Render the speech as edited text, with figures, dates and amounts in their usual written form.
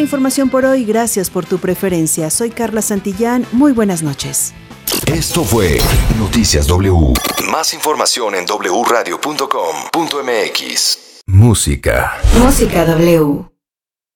información por hoy. Gracias por tu preferencia. Soy Carla Santillán. Muy buenas noches. Esto fue Noticias W. Más información en wradio.com.mx. Música. Música W.